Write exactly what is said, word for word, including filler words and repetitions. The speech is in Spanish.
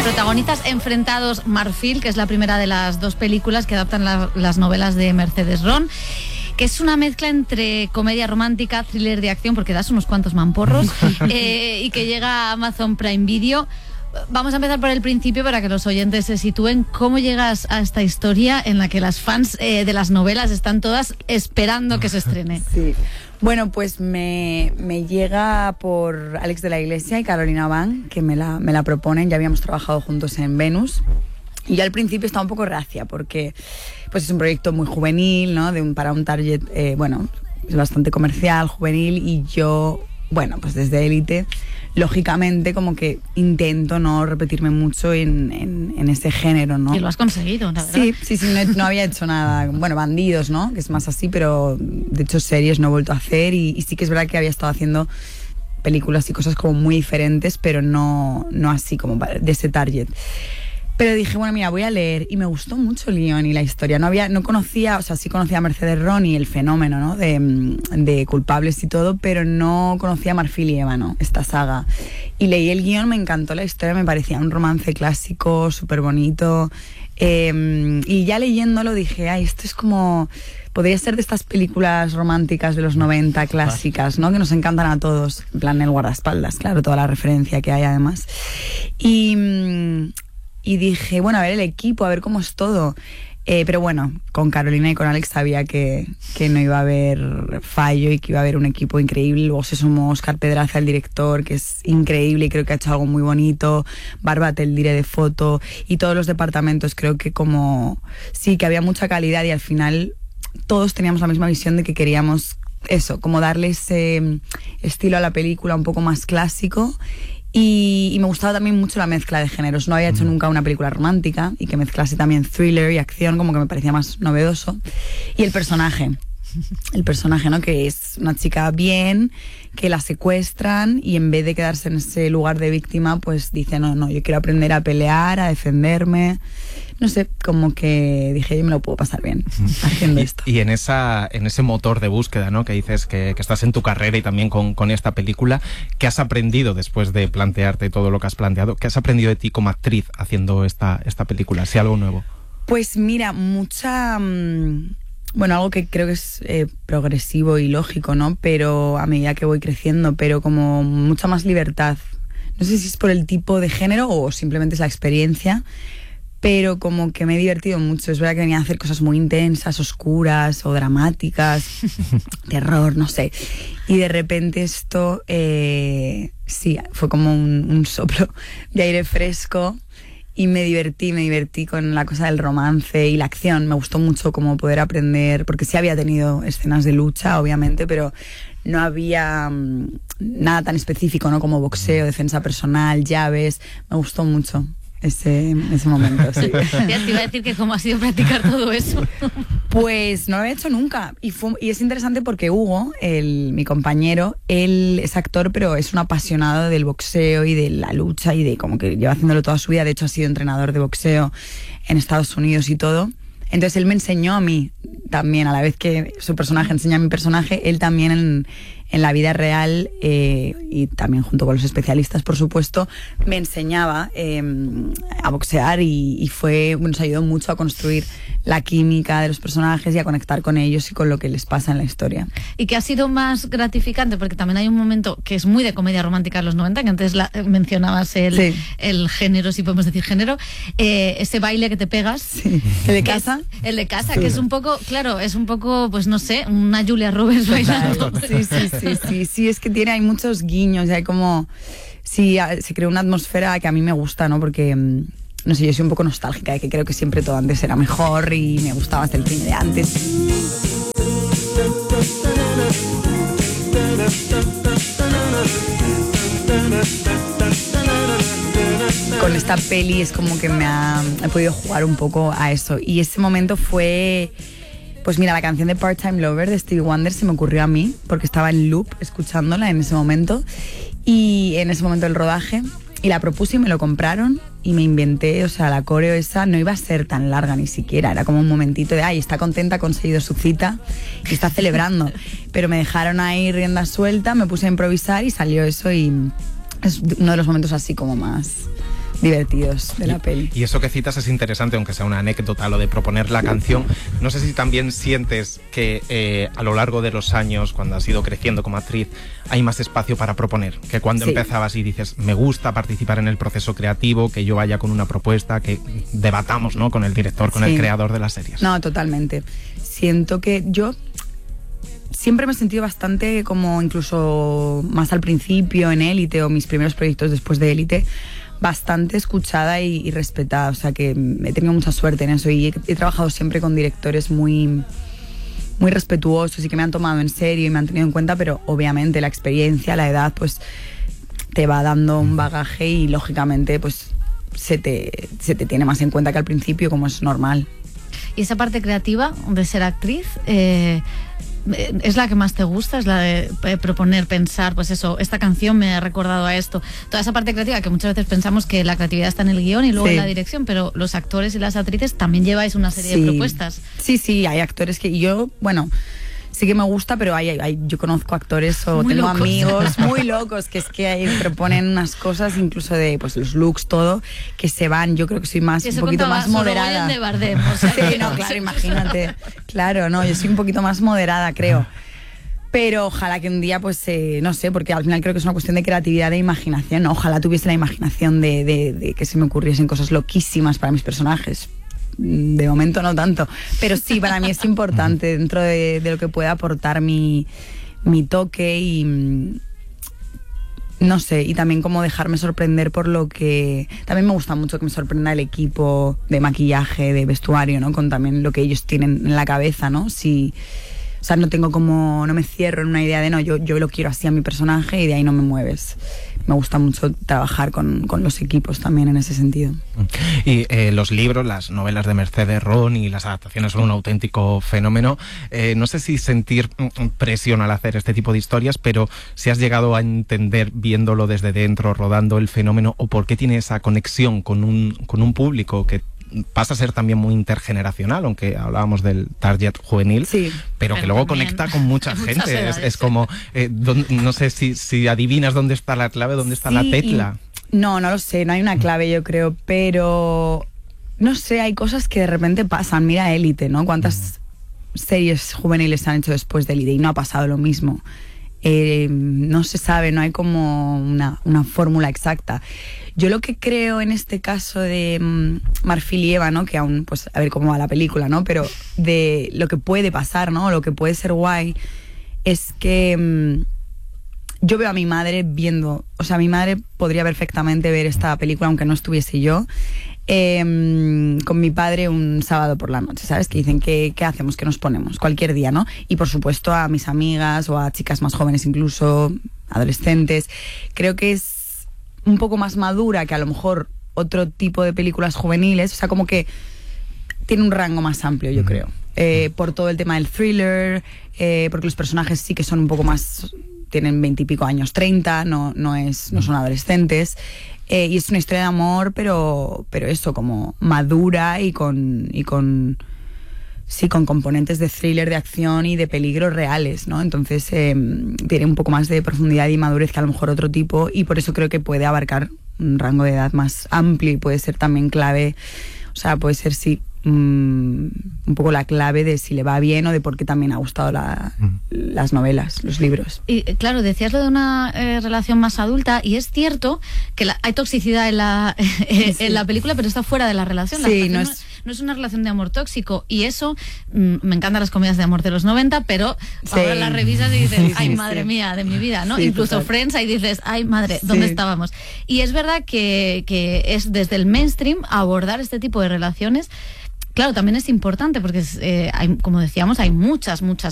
Protagonistas enfrentados Marfil, que es la primera de las dos películas que adaptan la, las novelas de Mercedes Ron, que es una mezcla entre comedia romántica, thriller de acción, porque das unos cuantos mamporros, eh, y que llega a Amazon Prime Video. Vamos a empezar por el principio para que los oyentes se sitúen. ¿Cómo llegas a esta historia en la que las fans eh, de las novelas están todas esperando que se estrene? Sí. Bueno, pues me, me llega por Alex de la Iglesia y Carolina Van, que me la, me la proponen. Ya habíamos trabajado juntos en Venus. Y yo al principio estaba un poco reacia porque pues es un proyecto muy juvenil, ¿no? De un, para un target, eh, bueno, es bastante comercial, juvenil, y yo, bueno, pues desde Élite, lógicamente como que intento no repetirme mucho en, en, en ese género, ¿no? Y lo has conseguido, la verdad. Sí, sí, sí, no, no había hecho nada. Bueno, Bandidos, ¿no? Que es más así, pero de hecho series no he vuelto a hacer, y, y sí que es verdad que había estado haciendo películas y cosas como muy diferentes, pero no, no así como de ese target. Pero dije, bueno, mira, voy a leer, y me gustó mucho el guión y la historia. No había, no conocía, o sea, sí conocía a Mercedes Ron y el fenómeno, ¿no? De, de Culpables y todo, pero no conocía a Marfil y Ébano, esta saga. Y leí el guión, me encantó la historia, me parecía un romance clásico, súper bonito. Eh, y ya leyéndolo dije, ay, esto es como... Podría ser de estas películas románticas de los noventa, clásicas, ¿no? Que nos encantan a todos. En plan, el guardaespaldas, claro, toda la referencia que hay además. Y... Y dije, bueno, a ver el equipo, a ver cómo es todo. Eh, pero bueno, con Carolina y con Alex sabía que, que no iba a haber fallo y que iba a haber un equipo increíble. Luego se sumó Óscar Pedraza, el director, que es increíble y creo que ha hecho algo muy bonito. Bárbara, el dire de foto, y todos los departamentos. Creo que como... Sí, que había mucha calidad, y al final todos teníamos la misma visión de que queríamos eso, como darle ese estilo a la película un poco más clásico. Y, y me gustaba también mucho la mezcla de géneros. No había hecho nunca una película romántica y que mezclase también thriller y acción, como que me parecía más novedoso. Y el personaje, el personaje, ¿no? Que es una chica bien, que la secuestran, y en vez de quedarse en ese lugar de víctima, pues dice, no, no, yo quiero aprender a pelear, a defenderme. No sé, como que dije, yo me lo puedo pasar bien haciendo y, esto. Y en esa en ese motor de búsqueda, ¿no? Que dices que, que estás en tu carrera y también con, con esta película, ¿qué has aprendido después de plantearte todo lo que has planteado? ¿Qué has aprendido de ti como actriz haciendo esta, esta película? ¿Si algo nuevo? Pues mira, mucha... Mmm, bueno, algo que creo que es eh, progresivo y lógico, ¿no? Pero a medida que voy creciendo, pero como mucha más libertad. No sé si es por el tipo de género o simplemente es la experiencia, pero como que me he divertido mucho. Es verdad que venía a hacer cosas muy intensas, oscuras o dramáticas, terror, no sé. Y de repente esto, eh, sí, fue como un, un soplo de aire fresco, y me divertí, me divertí con la cosa del romance y la acción. Me gustó mucho como poder aprender, porque sí había tenido escenas de lucha, obviamente, pero no había um, nada tan específico, ¿no? Como boxeo, defensa personal, llaves. Me gustó mucho ese, ese momento, sí. Ya te iba a decir que cómo ha sido practicar todo eso. Pues no lo he hecho nunca, y, fue, y es interesante porque Hugo, el, mi compañero, él es actor, pero es un apasionado del boxeo y de la lucha, y de como que lleva haciéndolo toda su vida. De hecho ha sido entrenador de boxeo en Estados Unidos y todo. Entonces él me enseñó a mí también, a la vez que su personaje enseña a mi personaje, él también en, en la vida real, eh, y también junto con los especialistas, por supuesto, me enseñaba eh, a boxear, y, y fue, nos ayudó mucho a construir la química de los personajes y a conectar con ellos y con lo que les pasa en la historia. ¿Y qué ha sido más gratificante? Porque también hay un momento que es muy de comedia romántica de los noventa, que antes la, mencionabas el, sí. el género, si podemos decir género, eh, ese baile que te pegas. Sí. ¿El de casa? Es, el de casa, sí. Que es un poco, claro, es un poco, pues no sé, una Julia Roberts bailando. Sí, sí, sí, sí, sí, es que tiene, hay muchos guiños, hay como, sí, se creó una atmósfera que a mí me gusta, ¿no? Porque, no sé, yo soy un poco nostálgica, de que creo que siempre todo antes era mejor y me gustaba hacer el cine de antes. Con esta peli es como que me ha, he podido jugar un poco a eso, y ese momento fue... Pues mira, la canción de Part-Time Lover de Stevie Wonder se me ocurrió a mí, porque estaba en loop escuchándola en ese momento, y en ese momento del rodaje, y la propuse y me lo compraron, y me inventé, o sea, la coreo esa no iba a ser tan larga ni siquiera, era como un momentito de, ay, está contenta, ha conseguido su cita, y está celebrando, pero me dejaron ahí rienda suelta, me puse a improvisar y salió eso, y es uno de los momentos así como más... divertidos de la y, peli. Y eso que citas es interesante, aunque sea una anécdota, lo de proponer la canción. No sé si también sientes que eh, a lo largo de los años, cuando has ido creciendo como actriz, hay más espacio para proponer, que cuando sí. empezabas y dices, me gusta participar en el proceso creativo, que yo vaya con una propuesta, que debatamos, ¿no?, con el director, con sí. el creador de las series. No, totalmente. Siento que yo siempre me he sentido bastante, como incluso más al principio en Élite o mis primeros proyectos después de Élite, bastante escuchada y, y respetada. O sea que he tenido mucha suerte en eso y he, he trabajado siempre con directores muy, muy respetuosos y que me han tomado en serio y me han tenido en cuenta, pero obviamente la experiencia, la edad, pues te va dando un bagaje y lógicamente pues se te, se te tiene más en cuenta que al principio, como es normal. Y esa parte creativa de ser actriz, eh, ¿es la que más te gusta? ¿Es la de proponer, pensar, pues eso, esta canción me ha recordado a esto? Toda esa parte creativa, que muchas veces pensamos que la creatividad está en el guión y luego sí. en la dirección, pero los actores y las actrices también lleváis una serie sí. de propuestas. Sí, sí, hay actores que yo, bueno, sí que me gusta, pero hay, hay, yo conozco actores o muy tengo locos. amigos muy locos que es que ahí proponen unas cosas, incluso de pues los looks, todo, que se van. Yo creo que soy más un poquito más moderada. De Bardem, o sea, sí, no, claro, imagínate. Claro, no, yo soy un poquito más moderada, creo. Pero ojalá que un día, pues, eh, no sé, porque al final creo que es una cuestión de creatividad e imaginación, ¿no? Ojalá tuviese la imaginación de, de, de que se me ocurriesen cosas loquísimas para mis personajes. De momento no tanto, pero sí, para mí es importante dentro de, de lo que pueda aportar mi, mi toque y no sé, y también como dejarme sorprender por lo que... También me gusta mucho que me sorprenda el equipo de maquillaje, de vestuario, ¿no? Con también lo que ellos tienen en la cabeza, ¿no? Si... O sea, no tengo como, no me cierro en una idea de no, yo, yo lo quiero así a mi personaje y de ahí no me mueves. Me gusta mucho trabajar con, con los equipos también en ese sentido. Y eh, los libros, las novelas de Mercedes Ron y las adaptaciones son un auténtico fenómeno. Eh, no sé si sentir presión al hacer este tipo de historias, pero si has llegado a entender viéndolo desde dentro, rodando el fenómeno, o por qué tiene esa conexión con un, con un público que pasa a ser también muy intergeneracional, aunque hablábamos del target juvenil, sí, pero, pero que luego también conecta con mucha gente. Edades, es, es como, eh, don, no sé si, si adivinas dónde está la clave, dónde está sí, la tecla. Y, no, no lo sé, no hay una clave, yo creo, pero no sé, hay cosas que de repente pasan. Mira Élite, ¿no? ¿Cuántas mm. series juveniles se han hecho después de Élite y no ha pasado lo mismo? Eh, no se sabe, no hay como una, una fórmula exacta. Yo lo que creo en este caso de um, Marfil y Eva, ¿no? Que aún, pues, a ver cómo va la película, ¿no? Pero de lo que puede pasar, ¿no? Lo que puede ser guay es que um, yo veo a mi madre viendo, o sea, mi madre podría perfectamente ver esta película aunque no estuviese yo, eh, con mi padre un sábado por la noche, ¿sabes? Que dicen, ¿qué, qué hacemos? ¿Qué nos ponemos? Cualquier día, ¿no? Y por supuesto a mis amigas o a chicas más jóvenes incluso, adolescentes. Creo que es un poco más madura que a lo mejor otro tipo de películas juveniles, o sea, como que tiene un rango más amplio, yo creo. Eh, por todo el tema del thriller, eh, porque los personajes sí que son un poco más... tienen veintipico años, treinta, no, no, es, no son adolescentes. Eh, y es una historia de amor, pero, pero eso, como madura y con... Y con sí, con componentes de thriller, de acción y de peligros reales, ¿no? Entonces eh, tiene un poco más de profundidad y madurez que a lo mejor otro tipo, y por eso creo que puede abarcar un rango de edad más amplio y puede ser también clave, o sea, puede ser sí mmm, un poco la clave de si le va bien o de por qué también ha gustado la, mm. las novelas, los libros. Y claro, decías lo de una eh, relación más adulta, y es cierto que la, hay toxicidad en la, eh, sí. en la película, pero está fuera de la relación. La sí, relación no, no, es... no es una relación de amor tóxico, y eso, mm, me encantan las comedias de amor de los noventa, pero sí. ahora las revisas y dices, ay, madre sí. mía, de mi vida, ¿no? Sí, incluso total. Friends, ahí dices, ay, madre, ¿dónde sí. estábamos? Y es verdad que, que es desde el mainstream abordar este tipo de relaciones. Claro, también es importante porque, eh, hay, como decíamos, hay muchas, muchas